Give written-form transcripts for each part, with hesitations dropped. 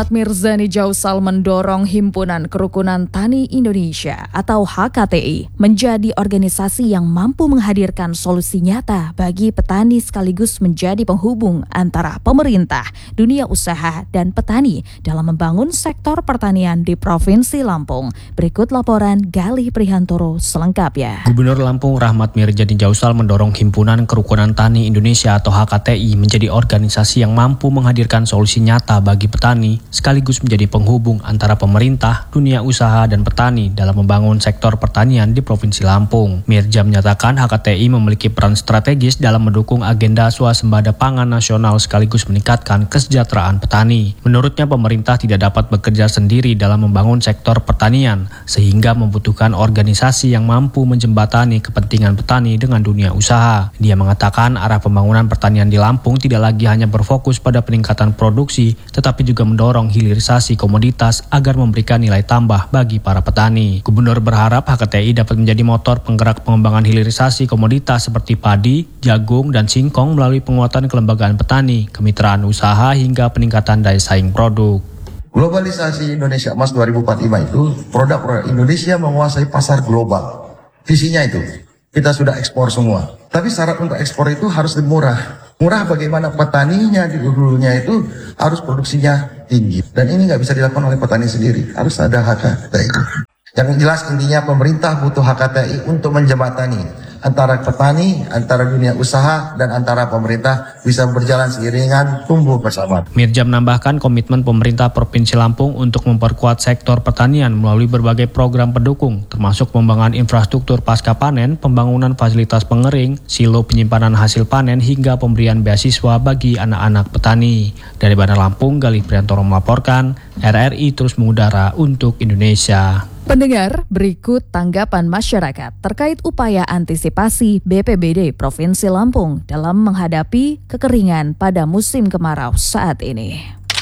Mirzani Jausal mendorong Himpunan Kerukunan Tani Indonesia atau HKTI menjadi organisasi yang mampu menghadirkan solusi nyata bagi petani sekaligus menjadi penghubung antara pemerintah, dunia usaha, dan petani dalam membangun sektor pertanian di Provinsi Lampung. Berikut laporan Galih Prihantoro selengkapnya. Gubernur Lampung Rahmat Mirzani Jausal mendorong Himpunan Kerukunan Tani Indonesia atau HKTI menjadi organisasi yang mampu menghadirkan solusi nyata bagi petani sekaligus menjadi penghubung antara pemerintah, dunia usaha, dan petani dalam membangun sektor pertanian di Provinsi Lampung. Mirja menyatakan HKTI memiliki peran strategis dalam mendukung agenda swasembada pangan nasional sekaligus meningkatkan kesejahteraan petani. Menurutnya pemerintah tidak dapat bekerja sendiri dalam membangun sektor pertanian, sehingga membutuhkan organisasi yang mampu menjembatani kepentingan petani dengan dunia usaha. Dia mengatakan arah pembangunan pertanian di Lampung tidak lagi hanya berfokus pada peningkatan produksi, tetapi juga mendorong hilirisasi komoditas agar memberikan nilai tambah bagi para petani. Gubernur berharap HKTI dapat menjadi motor penggerak pengembangan hilirisasi komoditas seperti padi, jagung, dan singkong melalui penguatan kelembagaan petani, kemitraan usaha, hingga peningkatan daya saing produk. Globalisasi Indonesia Emas 2045 itu produk-produk Indonesia menguasai pasar global. Visinya itu, kita sudah ekspor semua. Tapi syarat untuk ekspor itu harus murah. Murah bagaimana petaninya di hulunya itu harus produksinya tinggi. Dan ini nggak bisa dilakukan oleh petani sendiri. Harus ada HKTI. Yang jelas intinya pemerintah butuh HKTI untuk menjembatani antara petani, antara dunia usaha, dan antara pemerintah bisa berjalan seiringan, tumbuh bersama. Mirja menambahkan komitmen pemerintah Provinsi Lampung untuk memperkuat sektor pertanian melalui berbagai program pendukung, termasuk pengembangan infrastruktur pasca panen, pembangunan fasilitas pengering, silo penyimpanan hasil panen, hingga pemberian beasiswa bagi anak-anak petani. Dari Bandar Lampung, Galih Prihantoro melaporkan, RRI terus mengudara untuk Indonesia. Pendengar, berikut tanggapan masyarakat terkait upaya antisipasi BPBD Provinsi Lampung dalam menghadapi kekeringan pada musim kemarau saat ini.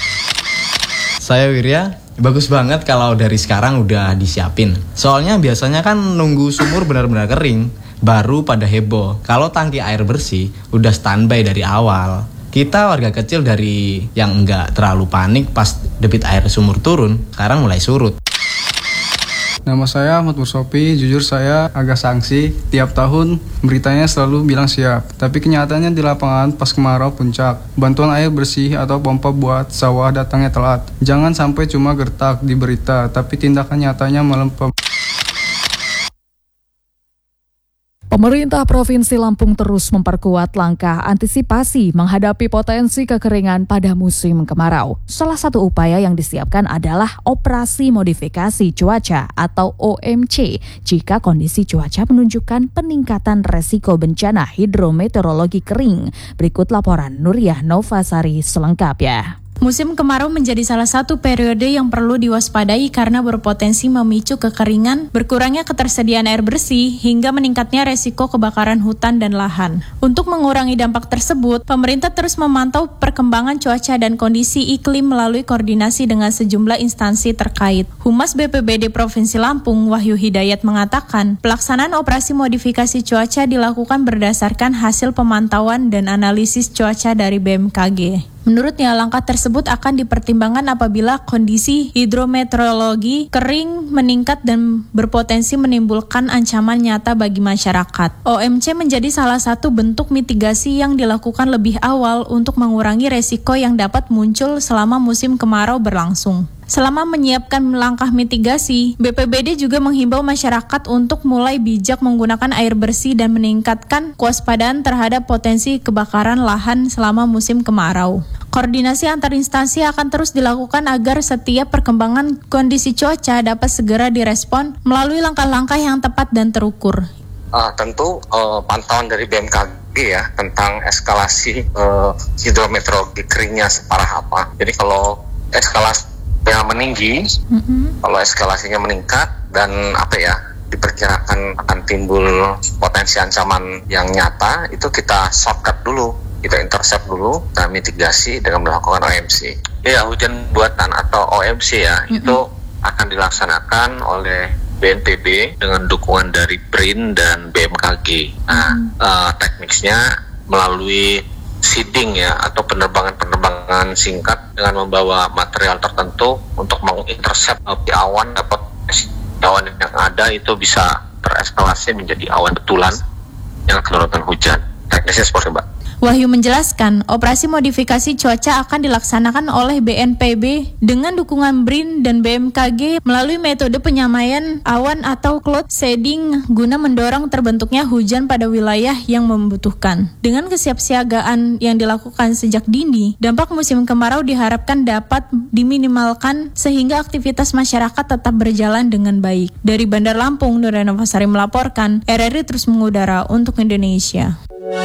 Saya Wirya, bagus banget kalau dari sekarang udah disiapin. Soalnya biasanya kan nunggu sumur benar-benar kering, baru pada heboh. Kalau tangki air bersih udah standby dari awal. Kita warga kecil dari yang nggak terlalu panik pas debit air sumur turun, sekarang mulai surut. Nama saya Ahmad Mursopi, jujur saya agak sangsi. Tiap tahun beritanya selalu bilang siap, tapi kenyataannya di lapangan pas kemarau puncak, bantuan air bersih atau pompa buat sawah datangnya telat. Jangan sampai cuma gertak di berita, tapi tindakan nyatanya melempem. Pemerintah Provinsi Lampung terus memperkuat langkah antisipasi menghadapi potensi kekeringan pada musim kemarau. Salah satu upaya yang disiapkan adalah operasi modifikasi cuaca atau OMC jika kondisi cuaca menunjukkan peningkatan resiko bencana hidrometeorologi kering. Berikut laporan Nuriyah Novasari selengkapnya. Musim kemarau menjadi salah satu periode yang perlu diwaspadai karena berpotensi memicu kekeringan, berkurangnya ketersediaan air bersih, hingga meningkatnya resiko kebakaran hutan dan lahan. Untuk mengurangi dampak tersebut, pemerintah terus memantau perkembangan cuaca dan kondisi iklim melalui koordinasi dengan sejumlah instansi terkait. Humas BPBD Provinsi Lampung, Wahyu Hidayat, mengatakan, pelaksanaan operasi modifikasi cuaca dilakukan berdasarkan hasil pemantauan dan analisis cuaca dari BMKG. Menurutnya, langkah tersebut akan dipertimbangkan apabila kondisi hidrometeorologi kering meningkat dan berpotensi menimbulkan ancaman nyata bagi masyarakat. OMC menjadi salah satu bentuk mitigasi yang dilakukan lebih awal untuk mengurangi resiko yang dapat muncul selama musim kemarau berlangsung. Selama menyiapkan langkah mitigasi, BPBD juga menghimbau masyarakat untuk mulai bijak menggunakan air bersih dan meningkatkan kewaspadaan terhadap potensi kebakaran lahan selama musim kemarau. Koordinasi antar instansi akan terus dilakukan agar setiap perkembangan kondisi cuaca dapat segera direspon melalui langkah-langkah yang tepat dan terukur. Tentu pantauan dari BMKG ya tentang eskalasi hidrometeorologi keringnya separah apa. Jadi kalau eskalasi yang meninggi, kalau eskalasinya meningkat dan diperkirakan akan timbul potensi ancaman yang nyata, itu kita shortcut dulu, kita intercept dulu, kita mitigasi dengan melakukan OMC. Ya, hujan buatan atau OMC ya, itu akan dilaksanakan oleh BNPB dengan dukungan dari BRIN dan BMKG. Nah, tekniknya melalui seeding ya, atau penerbangan singkat dengan membawa material tertentu untuk mengintercept awan, dapat awan yang ada itu bisa tereskalasi menjadi awan betulan yang menurunkan hujan. Teknisnya seperti Mbak. Wahyu menjelaskan, operasi modifikasi cuaca akan dilaksanakan oleh BNPB dengan dukungan BRIN dan BMKG melalui metode penyamaian awan atau cloud seeding guna mendorong terbentuknya hujan pada wilayah yang membutuhkan. Dengan kesiapsiagaan yang dilakukan sejak dini, dampak musim kemarau diharapkan dapat diminimalkan sehingga aktivitas masyarakat tetap berjalan dengan baik. Dari Bandar Lampung, Nurena Fasari melaporkan, RRI terus mengudara untuk Indonesia.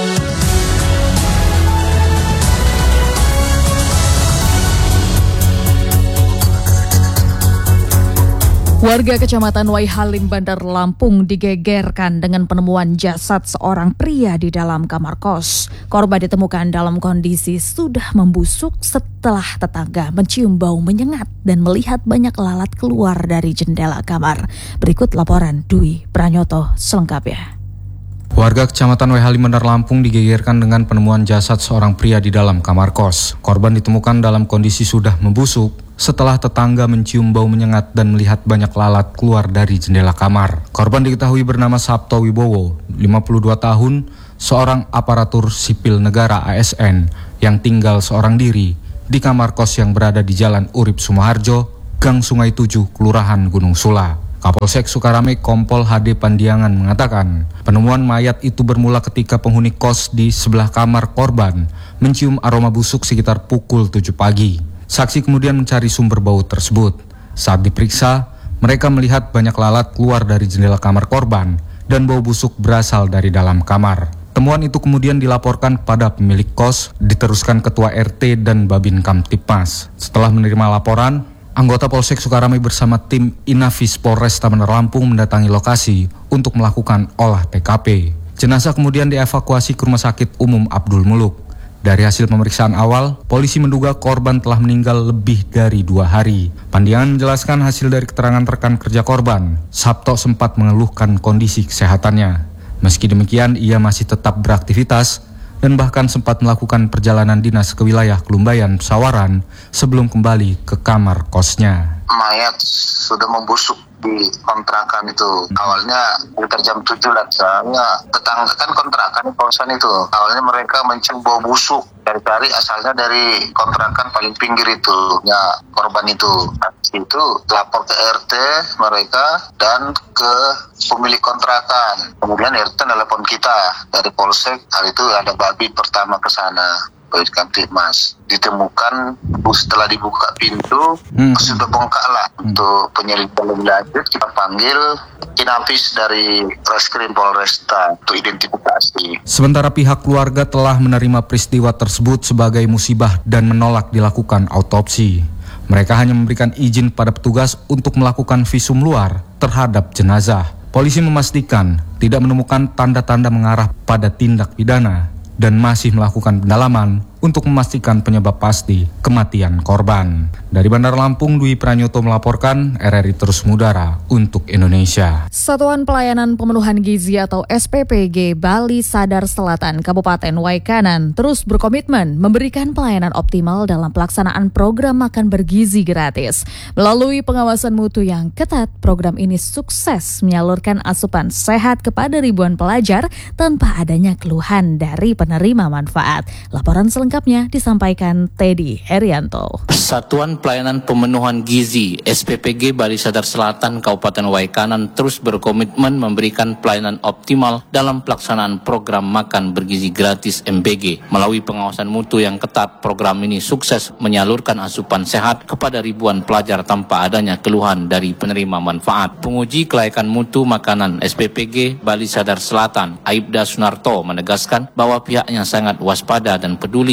Warga Kecamatan Waihalim, Bandar Lampung digegerkan dengan penemuan jasad seorang pria di dalam kamar kos. Korban ditemukan dalam kondisi sudah membusuk setelah tetangga mencium bau menyengat dan melihat banyak lalat keluar dari jendela kamar. Berikut laporan Dwi Pranyoto selengkapnya. Warga Kecamatan Waihalim, Bandar Lampung digegerkan dengan penemuan jasad seorang pria di dalam kamar kos. Korban ditemukan dalam kondisi sudah membusuk setelah tetangga mencium bau menyengat dan melihat banyak lalat keluar dari jendela kamar. Korban diketahui bernama Sabto Wibowo, 52 tahun, seorang aparatur sipil negara ASN yang tinggal seorang diri di kamar kos yang berada di Jalan Urip Sumoharjo, Gang Sungai 7, Kelurahan Gunung Sula. Kapolsek Sukarame Kompol HD Pandiangan mengatakan, penemuan mayat itu bermula ketika penghuni kos di sebelah kamar korban mencium aroma busuk sekitar pukul 7 pagi. Saksi kemudian mencari sumber bau tersebut. Saat diperiksa, mereka melihat banyak lalat keluar dari jendela kamar korban dan bau busuk berasal dari dalam kamar. Temuan itu kemudian dilaporkan kepada pemilik kos, diteruskan Ketua RT dan Babin Kamtipmas. Setelah menerima laporan, anggota Polsek Sukarame bersama tim Inafis Polresta Bandar Lampung mendatangi lokasi untuk melakukan olah TKP. Jenazah kemudian dievakuasi ke Rumah Sakit Umum Abdul Muluk. Dari hasil pemeriksaan awal, polisi menduga korban telah meninggal lebih dari 2 hari. Pandiangan menjelaskan hasil dari keterangan rekan kerja korban, Sabto sempat mengeluhkan kondisi kesehatannya. Meski demikian, ia masih tetap beraktivitas dan bahkan sempat melakukan perjalanan dinas ke wilayah Kelumbayan, Sawaran sebelum kembali ke kamar kosnya. Mayat sudah membusuk di kontrakan itu. Awalnya sekitar jam 7 lah, soalnya tetangga kan kontrakan kosan itu. Awalnya mereka mencium bau busuk dari asalnya dari kontrakan paling pinggir itu, ya korban itu. Itu lapor ke RT mereka dan ke pemilik kontrakan. Kemudian RT nelpon kita dari Polsek. Hari itu ada babi pertama ke sana. Kamtipmas ditemukan setelah dibuka pintu sudah bongkak lah. Untuk penyelidikan lebih lanjut kita panggil Inafis dari Reskrim Polresta untuk identifikasi. Sementara pihak keluarga telah menerima peristiwa tersebut sebagai musibah dan menolak dilakukan autopsi. Mereka hanya memberikan izin pada petugas untuk melakukan visum luar terhadap jenazah. Polisi memastikan tidak menemukan tanda-tanda mengarah pada tindak pidana dan masih melakukan pendalaman untuk memastikan penyebab pasti kematian korban. Dari Bandar Lampung, Dwi Pranyoto melaporkan, RRI terus mengudara untuk Indonesia. Satuan Pelayanan Pemenuhan Gizi atau SPPG Bali Sadar Selatan Kabupaten Waikanan terus berkomitmen memberikan pelayanan optimal dalam pelaksanaan program makan bergizi gratis. Melalui pengawasan mutu yang ketat, program ini sukses menyalurkan asupan sehat kepada ribuan pelajar tanpa adanya keluhan dari penerima manfaat. Laporan selengkapnya disampaikan Teddy Herianto. Satuan Pelayanan Pemenuhan Gizi SPPG Bali Sadar Selatan Kabupaten Waikanan terus berkomitmen memberikan pelayanan optimal dalam pelaksanaan program makan bergizi gratis MBG. Melalui pengawasan mutu yang ketat, program ini sukses menyalurkan asupan sehat kepada ribuan pelajar tanpa adanya keluhan dari penerima manfaat. Penguji kelayakan mutu makanan SPPG Bali Sadar Selatan, Aibda Sunarto, menegaskan bahwa pihaknya sangat waspada dan peduli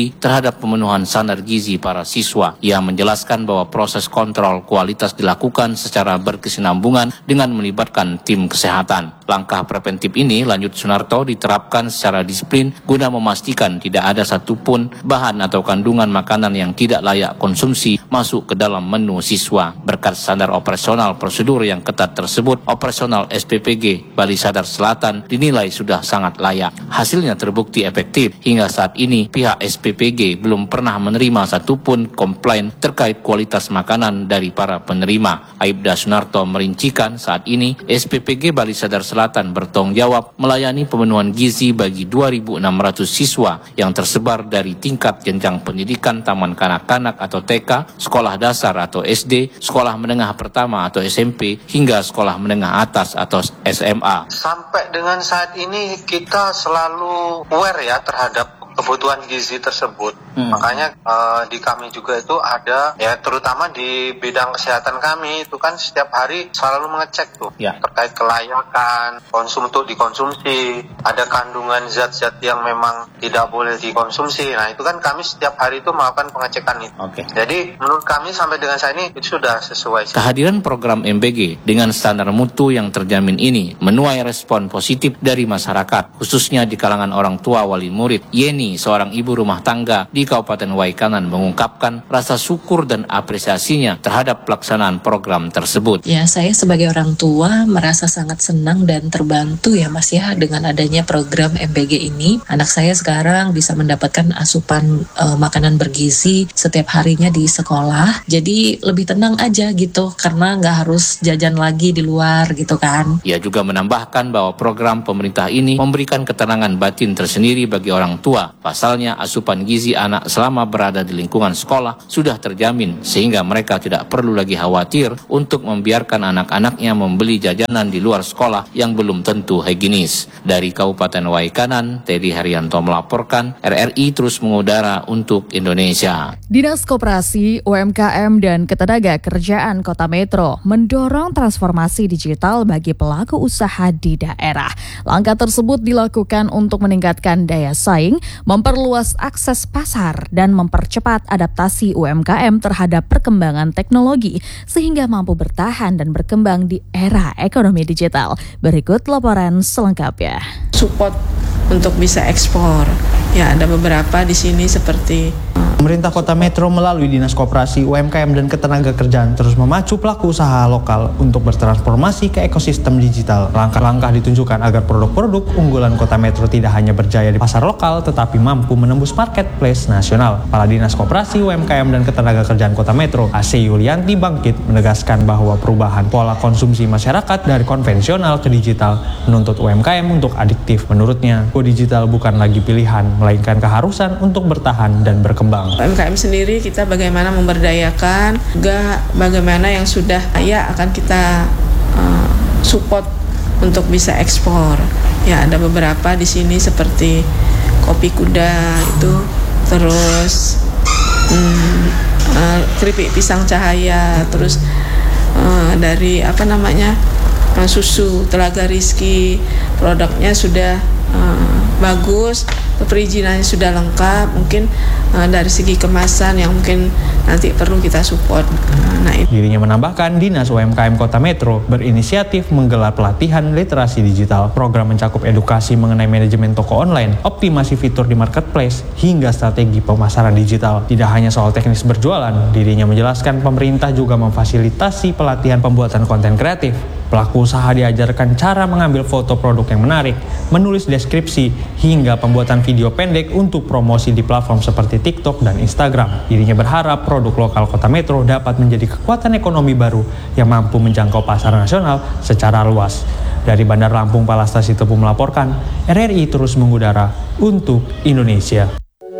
peduli terhadap pemenuhan standar gizi para siswa. Ia menjelaskan bahwa proses kontrol kualitas dilakukan secara berkesinambungan dengan melibatkan tim kesehatan. Langkah preventif ini, lanjut Sunarto, diterapkan secara disiplin guna memastikan tidak ada satupun bahan atau kandungan makanan yang tidak layak konsumsi masuk ke dalam menu siswa. Berkat standar operasional prosedur yang ketat tersebut, operasional SPPG Bali Sadar Selatan dinilai sudah sangat layak. Hasilnya terbukti efektif. Hingga saat ini, pihak SPPG belum pernah menerima satupun komplain terkait kualitas makanan dari para penerima. Aibda Sunarto merincikan saat ini SPPG Bali Sadar Selatan bertanggung jawab melayani pemenuhan gizi bagi 2.600 siswa yang tersebar dari tingkat jenjang pendidikan taman kanak-kanak atau TK, sekolah dasar atau SD, sekolah menengah pertama atau SMP, hingga sekolah menengah atas atau SMA. Sampai dengan saat ini kita selalu aware ya terhadap kebutuhan gizi tersebut. Makanya di kami juga itu ada ya, terutama di bidang kesehatan kami itu kan setiap hari selalu mengecek tuh terkait kelayakan untuk dikonsumsi, ada kandungan zat-zat yang memang tidak boleh dikonsumsi. Nah itu kan kami setiap hari itu melakukan pengecekan itu. Jadi menurut kami sampai dengan saat ini itu sudah sesuai. Kehadiran program MBG dengan standar mutu yang terjamin ini menuai respon positif dari masyarakat, khususnya di kalangan orang tua wali murid. Yeni, seorang ibu rumah tangga di Kabupaten Waikanan, mengungkapkan rasa syukur dan apresiasinya terhadap pelaksanaan program tersebut. Ya, saya sebagai orang tua merasa sangat senang dan terbantu ya Mas ya dengan adanya program MBG ini. Anak saya sekarang bisa mendapatkan asupan makanan bergizi setiap harinya di sekolah. Jadi lebih tenang aja gitu karena nggak harus jajan lagi di luar gitu kan. Ia juga menambahkan bahwa program pemerintah ini memberikan ketenangan batin tersendiri bagi orang tua. Pasalnya, asupan gizi anak selama berada di lingkungan sekolah sudah terjamin, sehingga mereka tidak perlu lagi khawatir untuk membiarkan anak-anaknya membeli jajanan di luar sekolah yang belum tentu higienis. Dari Kabupaten Waikanan, Teddy Haryanto melaporkan, RRI terus mengudara untuk Indonesia. Dinas Koperasi, UMKM, dan Ketenagakerjaan Kota Metro mendorong transformasi digital bagi pelaku usaha di daerah. Langkah tersebut dilakukan untuk meningkatkan daya saing, memperluas akses pasar, dan mempercepat adaptasi UMKM terhadap perkembangan teknologi sehingga mampu bertahan dan berkembang di era ekonomi digital. Berikut laporan selengkapnya. Support untuk bisa ekspor. Ya, ada beberapa di sini seperti Pemerintah Kota Metro melalui Dinas Koperasi, UMKM, dan Ketenagakerjaan terus memacu pelaku usaha lokal untuk bertransformasi ke ekosistem digital. Langkah-langkah ditunjukkan agar produk-produk unggulan Kota Metro tidak hanya berjaya di pasar lokal, tetapi mampu menembus marketplace nasional. Kepala Dinas Koperasi, UMKM, dan Ketenagakerjaan Kota Metro, AC Yulianti Bangkit, menegaskan bahwa perubahan pola konsumsi masyarakat dari konvensional ke digital menuntut UMKM untuk adiktif. Menurutnya, go digital bukan lagi pilihan, melainkan keharusan untuk bertahan dan berkembang. UMKM sendiri kita bagaimana memberdayakan, juga bagaimana yang sudah kaya akan kita support untuk bisa ekspor. Ya, ada beberapa di sini seperti kopi kuda itu, terus keripik pisang cahaya, terus dari susu Telaga Rizky, produknya sudah bagus, perizinannya sudah lengkap, mungkin dari segi kemasan yang mungkin nanti perlu kita support. Dirinya menambahkan, Dinas UMKM Kota Metro berinisiatif menggelar pelatihan literasi digital. Program mencakup edukasi mengenai manajemen toko online, optimasi fitur di marketplace, hingga strategi pemasaran digital. Tidak hanya soal teknis berjualan, dirinya menjelaskan pemerintah juga memfasilitasi pelatihan pembuatan konten kreatif. Pelaku usaha diajarkan cara mengambil foto produk yang menarik, menulis deskripsi, hingga pembuatan video pendek untuk promosi di platform seperti TikTok dan Instagram. Dirinya berharap produk lokal Kota Metro dapat menjadi kekuatan ekonomi baru yang mampu menjangkau pasar nasional secara luas. Dari Bandar Lampung, Palasta Sitepu melaporkan, RRI terus mengudara untuk Indonesia.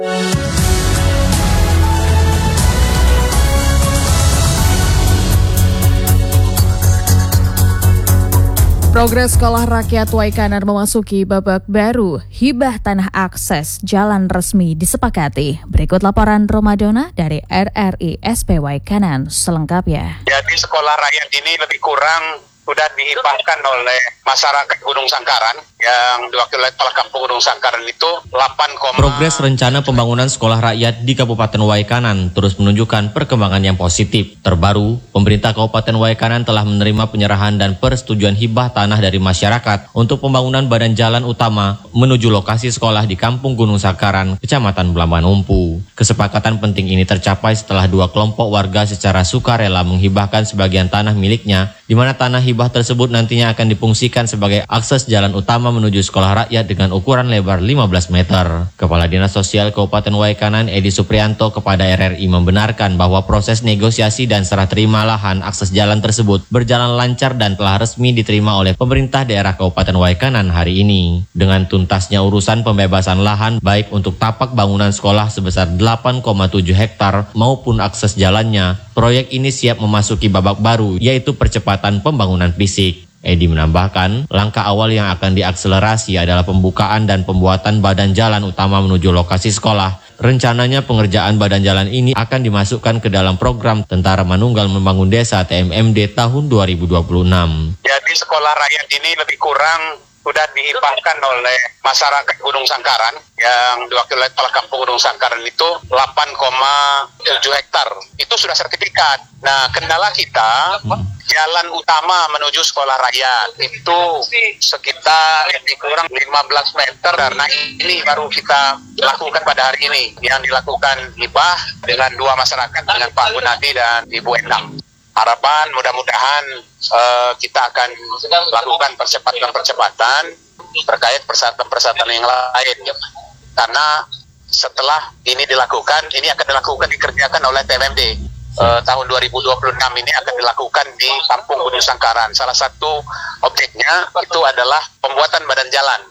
Progres Sekolah Rakyat Waikanan memasuki babak baru. Hibah tanah akses jalan resmi disepakati. Berikut laporan Romadona dari RRI SP Waikanan selengkapnya. Jadi sekolah rakyat ini lebih kurang sudah dihibahkan oleh masyarakat Gunung Sangkaran yang diwakili oleh Kepala Kampung Gunung Sangkaran itu 8, Progres rencana pembangunan sekolah rakyat di Kabupaten Waikanan terus menunjukkan perkembangan yang positif. Terbaru, pemerintah Kabupaten Waikanan telah menerima penyerahan dan persetujuan hibah tanah dari masyarakat untuk pembangunan badan jalan utama menuju lokasi sekolah di Kampung Gunung Sangkaran, Kecamatan Belambangan Umpu. Kesepakatan penting ini tercapai setelah 2 kelompok warga secara sukarela menghibahkan sebagian tanah miliknya, di mana tanah hibah tersebut nantinya akan difungsikan sebagai akses jalan utama menuju sekolah rakyat dengan ukuran lebar 15 meter. Kepala Dinas Sosial Kabupaten Waikanan Edi Suprianto kepada RRI membenarkan bahwa proses negosiasi dan serah terima lahan akses jalan tersebut berjalan lancar dan telah resmi diterima oleh pemerintah daerah Kabupaten Waikanan hari ini. Dengan tuntasnya urusan pembebasan lahan baik untuk tapak bangunan sekolah sebesar 8,7 hektar maupun akses jalannya, proyek ini siap memasuki babak baru yaitu percepatan pembangunan fisik. Edi menambahkan, langkah awal yang akan diakselerasi adalah pembukaan dan pembuatan badan jalan utama menuju lokasi sekolah. Rencananya pengerjaan badan jalan ini akan dimasukkan ke dalam program Tentara Manunggal Membangun Desa TMMD tahun 2026. Jadi sekolah rakyat ini lebih kurang sudah dihibahkan oleh masyarakat Gunung Sangkaran yang diwakili oleh Kepala Kampung Gunung Sangkaran itu 8,7 hektar. Itu sudah sertifikat. Nah, kendala kita jalan utama menuju sekolah rakyat itu sekitar lebih kurang 15 meter karena ini baru kita lakukan pada hari ini yang dilakukan hibah dengan 2 masyarakat dengan Pak Gunadi dan Ibu Endang. Harapan mudah-mudahan kita akan lakukan percepatan terkait persyaratan yang lain. Karena setelah ini dilakukan, ini akan dikerjakan oleh TMMD. Tahun 2026 ini akan dilakukan di Kampung Gunung Sangkaran. Salah satu objeknya itu adalah pembuatan badan jalan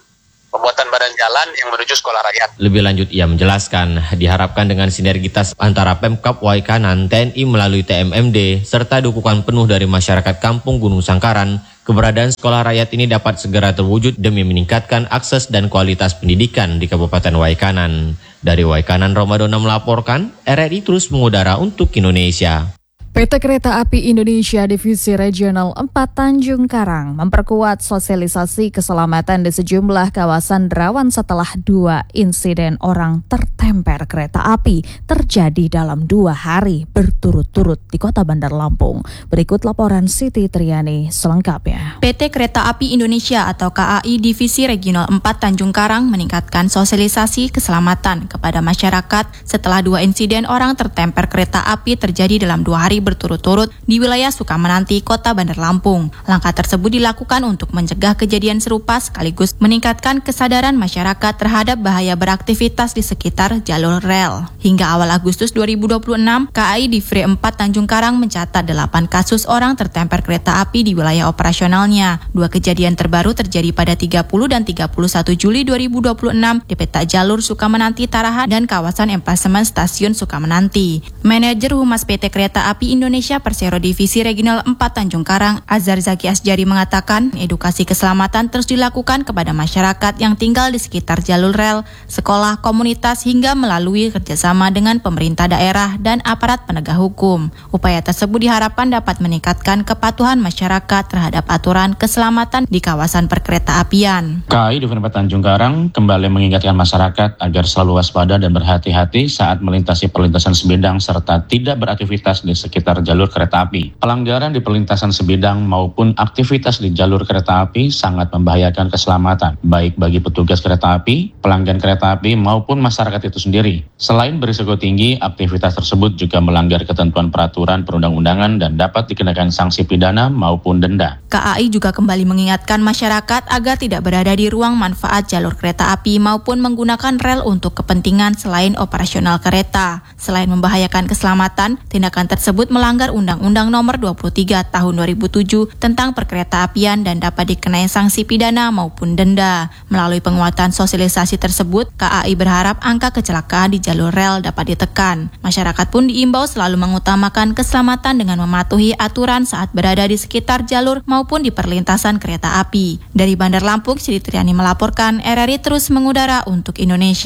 yang menuju sekolah rakyat. Lebih lanjut ia menjelaskan, diharapkan dengan sinergitas antara Pemkab Waikanan, TNI melalui TMMD, serta dukungan penuh dari masyarakat Kampung Gunung Sangkaran, keberadaan sekolah rakyat ini dapat segera terwujud demi meningkatkan akses dan kualitas pendidikan di Kabupaten Waikanan. Dari Waikanan, Romadona melaporkan, RRI terus mengudara untuk Indonesia. PT Kereta Api Indonesia Divisi Regional 4 Tanjung Karang memperkuat sosialisasi keselamatan di sejumlah kawasan rawan setelah 2 insiden orang tertemper kereta api terjadi dalam 2 hari berturut-turut di Kota Bandar Lampung. Berikut laporan Siti Triani selengkapnya. PT Kereta Api Indonesia atau KAI Divisi Regional 4 Tanjung Karang meningkatkan sosialisasi keselamatan kepada masyarakat setelah 2 insiden orang tertemper kereta api terjadi dalam 2 hari berturut-turut di wilayah Sukamenanti, Kota Bandar Lampung. Langkah tersebut dilakukan untuk mencegah kejadian serupa sekaligus meningkatkan kesadaran masyarakat terhadap bahaya beraktivitas di sekitar jalur rel. Hingga awal Agustus 2026, KAI Divre 4 Tanjung Karang mencatat 8 kasus orang tertemper kereta api di wilayah operasionalnya. 2 kejadian terbaru terjadi pada 30 dan 31 Juli 2026 di peta jalur Sukamenanti Tarahan dan kawasan empasemen stasiun Sukamenanti. Manajer Humas PT Kereta Api Indonesia Persero Divisi Regional 4 Tanjung Karang, Azhar Zaki Asjari mengatakan, edukasi keselamatan terus dilakukan kepada masyarakat yang tinggal di sekitar jalur rel, sekolah, komunitas hingga melalui kerjasama dengan pemerintah daerah dan aparat penegak hukum. Upaya tersebut diharapkan dapat meningkatkan kepatuhan masyarakat terhadap aturan keselamatan di kawasan perkereta apian. KAI Divisi 4 Tanjung Karang kembali mengingatkan masyarakat agar selalu waspada dan berhati-hati saat melintasi perlintasan sebidang serta tidak beraktivitas di sekitar jalur kereta api. Pelanggaran di perlintasan sebidang maupun aktivitas di jalur kereta api sangat membahayakan keselamatan, baik bagi petugas kereta api, pelanggan kereta api, maupun masyarakat itu sendiri. Selain berisiko tinggi, aktivitas tersebut juga melanggar ketentuan peraturan perundang-undangan dan dapat dikenakan sanksi pidana maupun denda. KAI juga kembali mengingatkan masyarakat agar tidak berada di ruang manfaat jalur kereta api maupun menggunakan rel untuk kepentingan selain operasional kereta. Selain membahayakan keselamatan, tindakan tersebut melanggar Undang-Undang Nomor 23 Tahun 2007 tentang perkeretaapian dan dapat dikenai sanksi pidana maupun denda. Melalui penguatan sosialisasi tersebut, KAI berharap angka kecelakaan di jalur rel dapat ditekan. Masyarakat pun diimbau selalu mengutamakan keselamatan dengan mematuhi aturan saat berada di sekitar jalur maupun di perlintasan kereta api. Dari Bandar Lampung, Siti Triani melaporkan, RRI terus mengudara untuk Indonesia.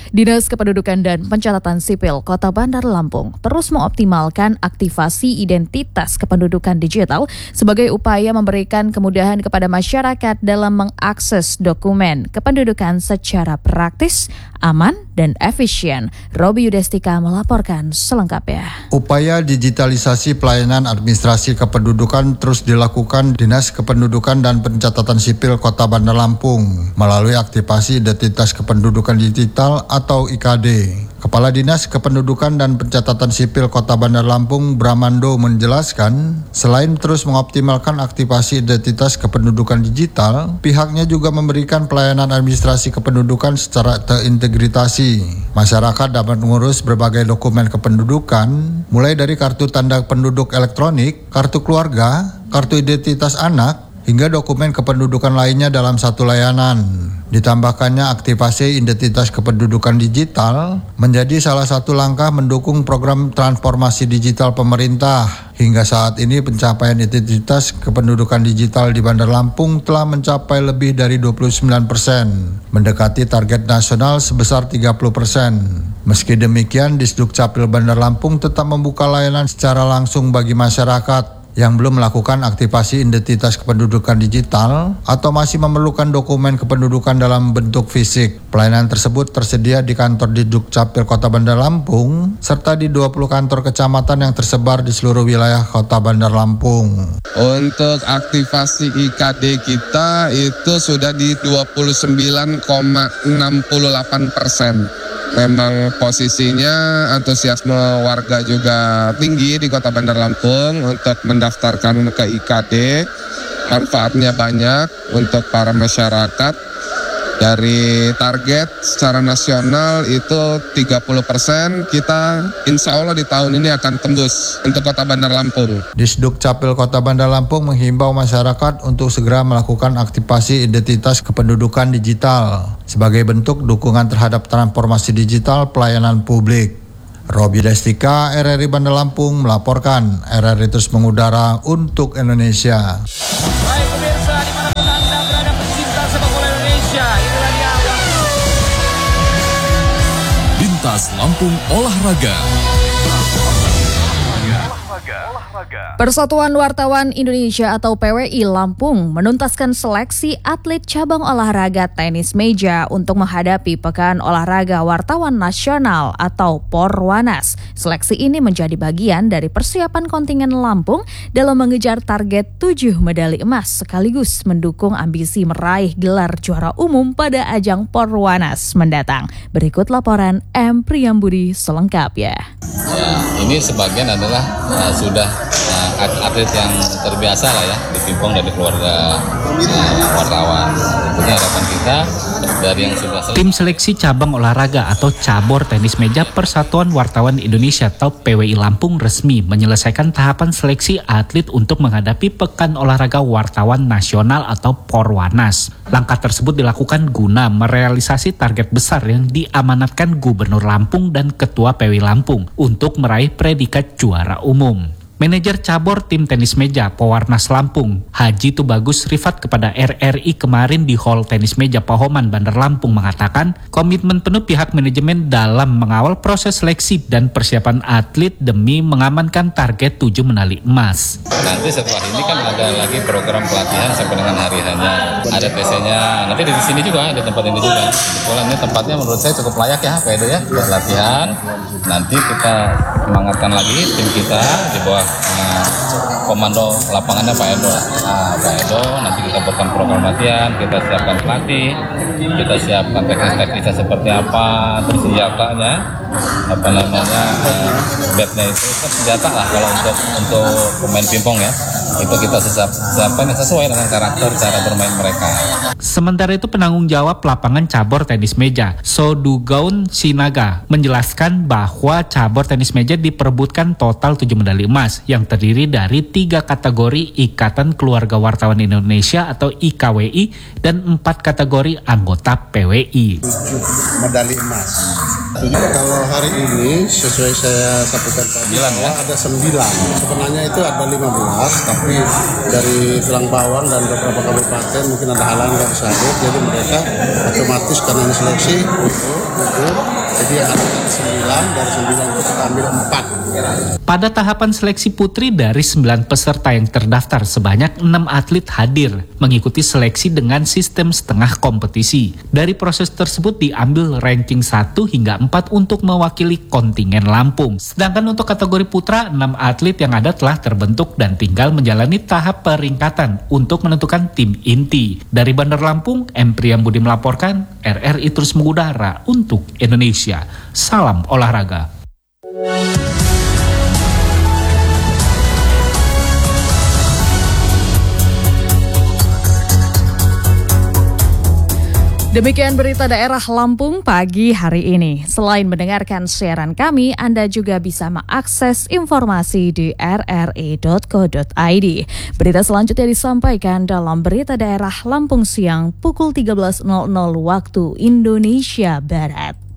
Dinas Kependudukan dan Pencatatan Sipil Kota Bandar Lampung terus mengoptimalkan aktivasi identitas kependudukan digital sebagai upaya memberikan kemudahan kepada masyarakat dalam mengakses dokumen kependudukan secara praktis, aman, dan efisien. Robi Yudestika melaporkan selengkapnya. Upaya digitalisasi pelayanan administrasi kependudukan terus dilakukan Dinas Kependudukan dan Pencatatan Sipil Kota Bandar Lampung melalui aktivasi identitas kependudukan digital atau IKD. Kepala Dinas Kependudukan dan Pencatatan Sipil Kota Bandar Lampung, Bramando, menjelaskan, selain terus mengoptimalkan aktivasi identitas kependudukan digital, pihaknya juga memberikan pelayanan administrasi kependudukan secara terintegrasi. Masyarakat dapat mengurus berbagai dokumen kependudukan, mulai dari kartu tanda penduduk elektronik, kartu keluarga, kartu identitas anak, hingga dokumen kependudukan lainnya dalam satu layanan. Ditambahkannya aktivasi identitas kependudukan digital menjadi salah satu langkah mendukung program transformasi digital pemerintah. Hingga saat ini pencapaian identitas kependudukan digital di Bandar Lampung telah mencapai lebih dari 29%, mendekati target nasional sebesar 30%. Meski demikian, Disduk Capil Bandar Lampung tetap membuka layanan secara langsung bagi masyarakat yang belum melakukan aktivasi identitas kependudukan digital atau masih memerlukan dokumen kependudukan dalam bentuk fisik. Pelayanan tersebut tersedia di kantor Disduk Capil Kota Bandar Lampung serta di 20 kantor kecamatan yang tersebar di seluruh wilayah Kota Bandar Lampung. Untuk aktivasi IKD kita itu sudah di 29,68%. Memang posisinya antusiasme warga juga tinggi di Kota Bandar Lampung untuk mendaftarkan ke IKD. Manfaatnya banyak untuk para masyarakat. Dari target secara nasional itu 30%, kita insya Allah di tahun ini akan tembus untuk Kota Bandar Lampung. Disduk Capil Kota Bandar Lampung menghimbau masyarakat untuk segera melakukan aktivasi identitas kependudukan digital sebagai bentuk dukungan terhadap transformasi digital pelayanan publik. Robi Destika, RRI Bandar Lampung melaporkan. RRI terus mengudara untuk Indonesia. Baik pemirsa, dimanapun Anda berada pecinta sepak bola Indonesia, inilah dia Lintas Lampung Olahraga. Persatuan Wartawan Indonesia atau PWI Lampung menuntaskan seleksi atlet cabang olahraga tenis meja untuk menghadapi Pekan Olahraga Wartawan Nasional atau Porwanas. Seleksi ini menjadi bagian dari persiapan kontingen Lampung dalam mengejar target 7 medali emas sekaligus mendukung ambisi meraih gelar juara umum pada ajang Porwanas mendatang. Berikut laporan M. Priyambudi selengkapnya. Ya, ini sebagian adalah sudah atlet yang terbiasa lah ya, dipimpong dari keluarga wartawan. Tentunya harapan kita dari yang sudah Tim seleksi cabang olahraga atau cabur tenis meja Persatuan Wartawan Indonesia atau PWI Lampung resmi menyelesaikan tahapan seleksi atlet untuk menghadapi Pekan Olahraga Wartawan Nasional atau Porwanas. Langkah tersebut dilakukan guna merealisasi target besar yang diamanatkan Gubernur Lampung dan Ketua PWI Lampung untuk meraih predikat juara umum. Manajer cabur tim tenis meja Porwanas Lampung, Haji Tubagus Rifat kepada RRI kemarin di Hall Tenis Meja Pahoman Bandar Lampung mengatakan komitmen penuh pihak manajemen dalam mengawal proses seleksi dan persiapan atlet demi mengamankan target 7 medali emas. Nanti setelah ini kan ada lagi program pelatihan sampai dengan hari hanya ada TC-nya. Nanti di sini juga di tempat ini juga. Kebetulan ini tempatnya menurut saya cukup layak ya Pak Edo ya buat latihan. Nanti kita semangatkan lagi tim kita di bawah komando lapangannya Pak Edo. Pak Edo nanti kita buatkan program latihan, kita siapkan pelatih, kita siapkan teknis-teknisnya seperti apa, terus senjatanya, batnya itu kan senjata lah kalau untuk pemain pingpong ya. Itu kita siapkan sesuai dengan karakter cara bermain mereka. Sementara itu penanggung jawab lapangan cabur tenis meja, Sodugaun Sinaga, menjelaskan bahwa cabur tenis meja diperebutkan total 7 medali emas yang terdiri dari 3 kategori Ikatan Keluarga Wartawan Indonesia atau IKWI dan 4 kategori anggota PWI. 7 medali emas. Kalau hari ini sesuai saya sampaikan tadi bahwa ada 9. Sebenarnya itu ada 15, tapi dari Tulang Bawang dan beberapa kabupaten mungkin ada halangan nggak bisa hadir, jadi mereka otomatis karena ini seleksi gugur. Jadi yang ada 9, dari 9 itu kita ambil 4. Pada tahapan seleksi putri dari 9 peserta yang terdaftar, sebanyak 6 atlet hadir mengikuti seleksi dengan sistem setengah kompetisi. Dari proses tersebut diambil ranking 1 hingga 4 untuk mewakili kontingen Lampung. Sedangkan untuk kategori putra, 6 atlet yang ada telah terbentuk dan tinggal menjalani tahap peringkatan untuk menentukan tim inti. Dari Bandar Lampung, M. Priyambudi melaporkan, RRI terus mengudara untuk Indonesia. Salam olahraga. Demikian berita daerah Lampung pagi hari ini. Selain mendengarkan siaran kami, Anda juga bisa mengakses informasi di rri.co.id. Berita selanjutnya disampaikan dalam berita daerah Lampung siang pukul 13.00 waktu Indonesia Barat.